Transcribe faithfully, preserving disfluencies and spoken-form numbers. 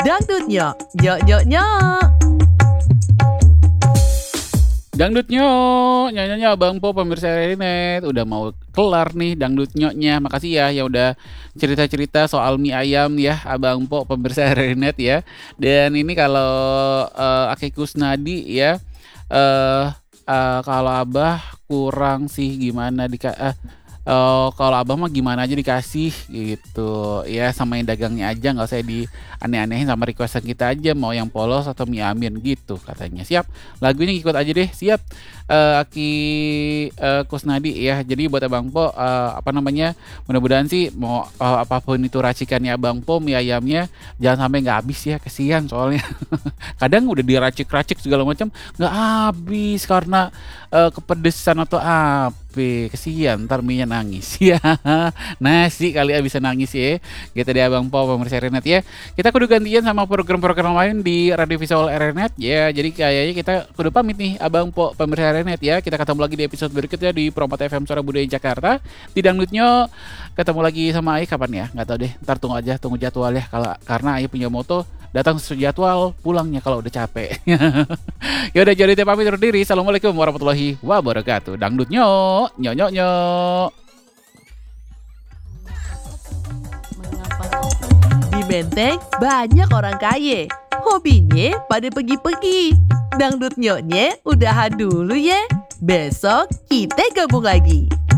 Dangdutnya, nyok nyok nyok. Dangdutnya, nyanyinya Abang Po pemirsa Renet udah mau kelar nih dangdutnya. Makasih ya yang udah cerita-cerita soal mie ayam ya Abang Po pemirsa Renet ya. Dan ini kalau uh, Aki Kusnadi ya, eh uh, kalau Abah kurang sih gimana di uh, Oh, kalau abah mah gimana aja dikasih gitu ya, sama yang dagangnya aja, nggak usah di aneh-anehin sama requestan kita aja, mau yang polos atau mie amin gitu katanya. Siap, lagunya ikut aja deh. Siap. Eh, Aki eh, Kusnadi ya. Jadi buat Abang Po, eh, apa namanya, mudah-mudahan sih mau eh, apapun itu racikannya Abang Po, mie ayamnya jangan sampai nggak habis ya, kesian soalnya. Kadang udah diracik-racik segala macam nggak habis karena eh, kepedesan atau apa, kesian ntar mie nangis ya. Nasi kali ya bisa nangis ya. Gitu deh Abang Po pemirsa Renet ya. Kita kudu gantian sama program-program lain di Radio Visual Renet ya. Jadi kayaknya kita kudu pamit nih Abang Po pemirsa Renet ya. Kita ketemu lagi di episode berikutnya di Promote F M Suara Budaya Jakarta. Di Dangdutnya ketemu lagi sama Ai kapan ya? Nggak tahu deh. Ntar tunggu aja, tunggu jadwal ya. Kalau karena Ai punya moto datang sesuai jadwal, pulangnya kalau udah capek. Ya udah, jadi pamit undur diri. Assalamualaikum warahmatullahi wabarakatuh. Dangdutnya, nyok nyok nyok. Di Menteng banyak orang kaya. Hobinya pada pergi-pergi. Dangdut nyoknya udahan dulu ya. Besok kita gabung lagi.